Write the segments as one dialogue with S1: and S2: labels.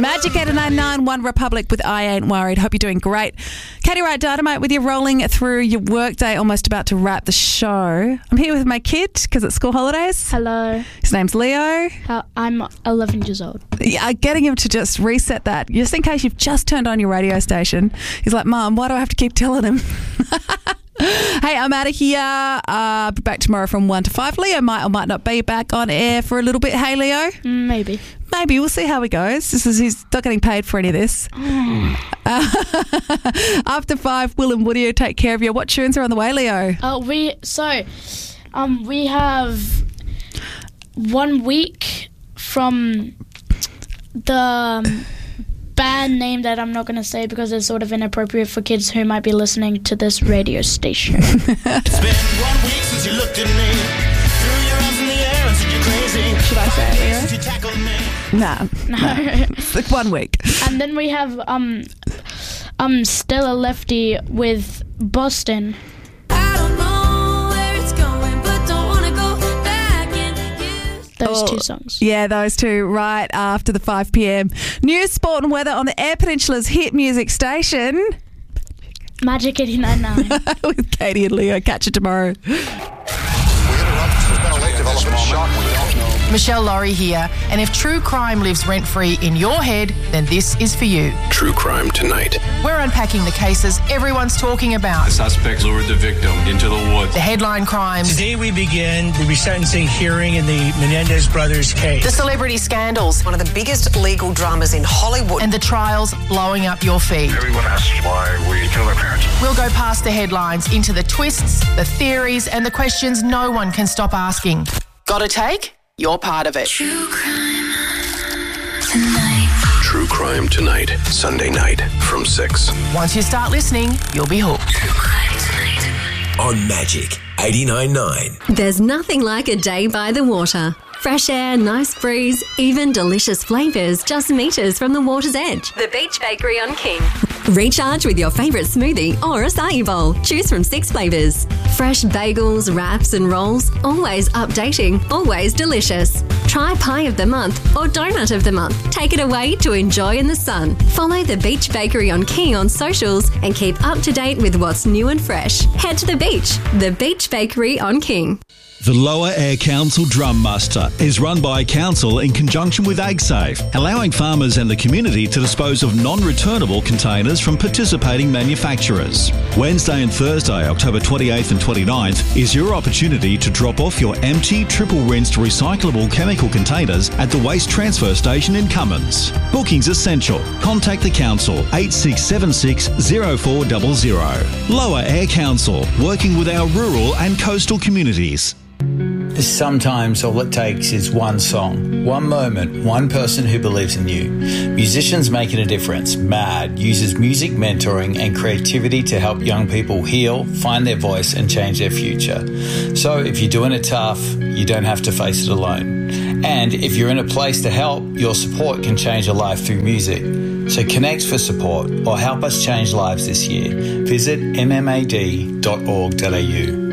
S1: Magic 89.9 One Republic with I Ain't Worried. Hope you're doing great. Katie Wright Dynamite with you, rolling through your workday, almost about to wrap the show. I'm here with my kid because it's school holidays.
S2: Hello.
S1: His name's Leo.
S2: I'm 11 years old.
S1: Yeah, getting him to just reset that, just in case you've just turned on your radio station. He's like, Mum, why do I have to keep telling him? Hey, I'm out of here. I'll be back tomorrow from 1 to 5. Leo might or might not be back on air for a little bit. Hey, Leo?
S2: Maybe.
S1: We'll see how he goes. He's not getting paid for any of this. After 5, Will and Woody will take care of you. What tunes are on the way, Leo?
S2: We have 1 week from the band name that I'm not going to say because it's sort of inappropriate for kids who might be listening to this radio station.
S3: It's been 1 week since you looked at me. Threw your arms in the air and said you're crazy.
S2: Should I say it, Leo?
S3: Since you tackled me.
S1: No. It's like 1 week.
S2: And then we have Stella Lefty with Boston. Those two songs.
S1: Yeah, those two right after the 5 p.m. News, sport and weather on the Air Peninsula's hit music station.
S2: Magic 89.9.
S1: With Katie and Leo. Catch you tomorrow.
S4: Michelle Laurie here, and if true crime lives rent-free in your head, then this is for you.
S5: True Crime Tonight.
S4: We're unpacking the cases everyone's talking about.
S5: The suspects lured the victim into the woods.
S4: The headline crimes.
S6: Today we begin the resentencing hearing in the Menendez brothers case.
S4: The celebrity scandals.
S7: One of the biggest legal dramas in Hollywood.
S4: And the trials blowing up your feed.
S5: Everyone asks why we kill our parents.
S4: We'll go past the headlines into the twists, the theories, and the questions no one can stop asking. Got a take? You're part of it.
S8: True Crime Tonight.
S5: True Crime Tonight, Sunday night from 6.
S4: Once you start listening, you'll be hooked.
S8: True Crime Tonight.
S9: On Magic 89.9.
S10: There's nothing like a day by the water. Fresh air, nice breeze, even delicious flavours just meters from the water's edge.
S11: The Beach Bakery on King.
S10: Recharge with your favourite smoothie or acai bowl. Choose from 6 flavours. Fresh bagels, wraps and rolls. Always updating, always delicious. Try Pie of the Month or Donut of the Month. Take it away to enjoy in the sun. Follow the Beach Bakery on King on socials and keep up to date with what's new and fresh. Head to the beach. The Beach Bakery on King.
S12: The Lower Air Council Drum Muster is run by Council in conjunction with AgSafe, allowing farmers and the community to dispose of non-returnable containers from participating manufacturers. Wednesday and Thursday, October 28th and 29th, is your opportunity to drop off your empty, triple-rinsed recyclable chemical containers at the Waste Transfer Station in Cummins. Bookings essential. Contact the Council 8676 0400. Lower Air Council, working with our rural and coastal communities.
S6: Sometimes all it takes is one song, one moment, one person who believes in you. Musicians Making a Difference, MAD, uses music mentoring and creativity to help young people heal, find their voice and change their future. So if you're doing it tough, you don't have to face it alone. And if you're in a place to help, your support can change a life through music. So connect for support or help us change lives this year. Visit mmad.org.au.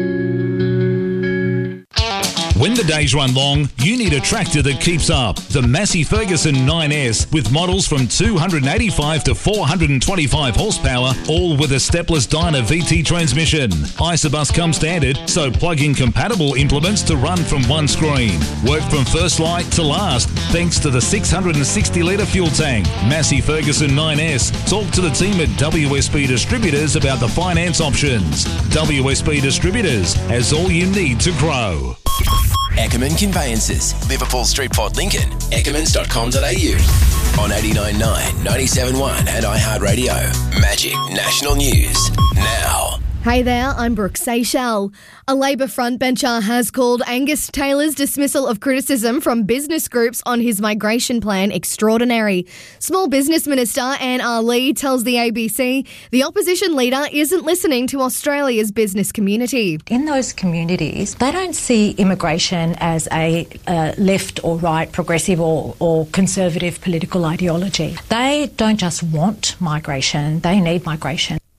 S13: When the days run long, you need a tractor that keeps up. The Massey Ferguson 9S with models from 285 to 425 horsepower, all with a stepless Dyna VT transmission. Isobus comes standard, so plug-in compatible implements to run from one screen. Work from first light to last, thanks to the 660-litre fuel tank. Massey Ferguson 9S. Talk to the team at WSB Distributors about the finance options. WSB Distributors has all you need to grow.
S9: Ackerman Conveyances, Liverpool Street, Port Lincoln, ackermans.com.au. On 89.9, 97.1 and iHeartRadio. Magic National News. Now.
S14: Hey there, I'm Brooke Seychelles. A Labor frontbencher has called Angus Taylor's dismissal of criticism from business groups on his migration plan extraordinary. Small Business Minister Anne R. Lee tells the ABC the opposition leader isn't listening to Australia's business community.
S15: In those communities, they don't see immigration as a left or right, progressive or conservative political ideology. They don't just want migration, they need migration.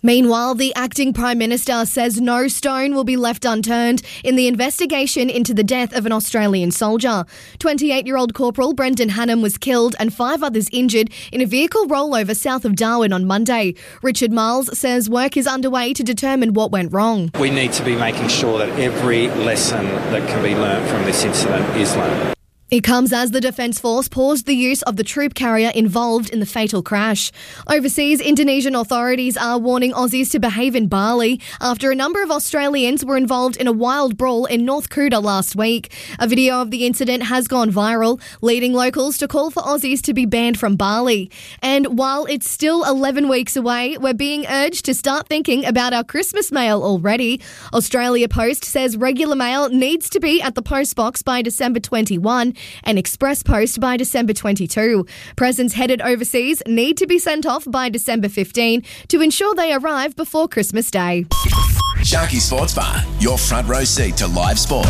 S14: Meanwhile, the acting Prime Minister says no stone will be left unturned in the investigation into the death of an Australian soldier. 28-year-old Corporal Brendan Hannam was killed and 5 others injured in a vehicle rollover south of Darwin on Monday. Richard Miles says work is underway to determine what went wrong.
S11: We need to be making sure that every lesson that can be learnt from this incident is learnt.
S14: It comes as the Defence Force paused the use of the troop carrier involved in the fatal crash. Overseas, Indonesian authorities are warning Aussies to behave in Bali after a number of Australians were involved in a wild brawl in North Kuta last week. A video of the incident has gone viral, leading locals to call for Aussies to be banned from Bali. And while it's still 11 weeks away, we're being urged to start thinking about our Christmas mail already. Australia Post says regular mail needs to be at the post box by December 21. And Express Post by December 22. Presents headed overseas need to be sent off by December 15 to ensure they arrive before Christmas Day.
S9: Sharky Sports Bar, your front row seat to live sport.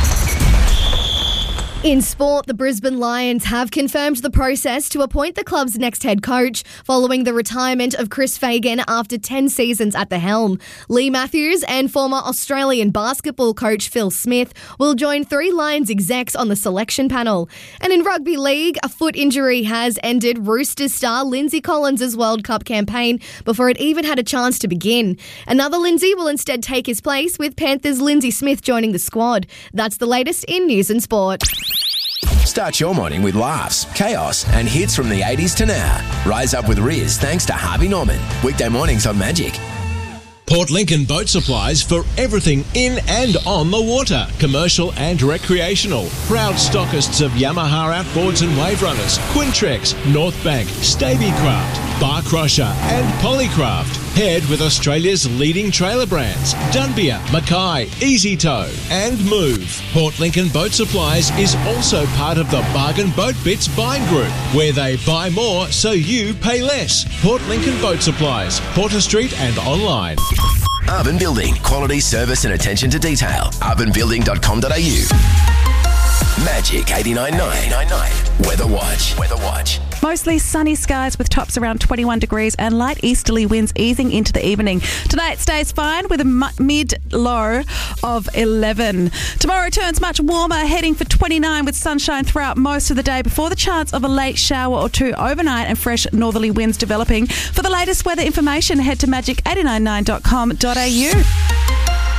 S14: In sport, the Brisbane Lions have confirmed the process to appoint the club's next head coach following the retirement of Chris Fagan after 10 seasons at the helm. Lee Matthews and former Australian basketball coach Phil Smith will join 3 Lions execs on the selection panel. And in rugby league, a foot injury has ended Roosters star Lindsay Collins' World Cup campaign before it even had a chance to begin. Another Lindsay will instead take his place, with Panthers' Lindsay Smith joining the squad. That's the latest in news and sport.
S9: Start your morning with laughs, chaos, and hits from the 80s to now. Rise up with Riz thanks to Harvey Norman. Weekday mornings on Magic.
S16: Port Lincoln Boat Supplies for everything in and on the water, commercial and recreational. Proud stockists of Yamaha outboards and wave runners, Quintrex, North Bank, Stabycraft, Bar Crusher and Polycraft. Paired with Australia's leading trailer brands, Dunbia, Mackay, Easy Tow and Move. Port Lincoln Boat Supplies is also part of the Bargain Boat Bits buying group, where they buy more so you pay less. Port Lincoln Boat Supplies, Porter Street and online.
S9: Urban Building, quality service and attention to detail. urbanbuilding.com.au. Magic 89.9. Weather Watch.
S1: Mostly sunny skies with tops around 21 degrees and light easterly winds easing into the evening. Tonight stays fine with a mid-low of 11. Tomorrow turns much warmer, heading for 29 with sunshine throughout most of the day before the chance of a late shower or two overnight and fresh northerly winds developing. For the latest weather information, head to magic899.com.au.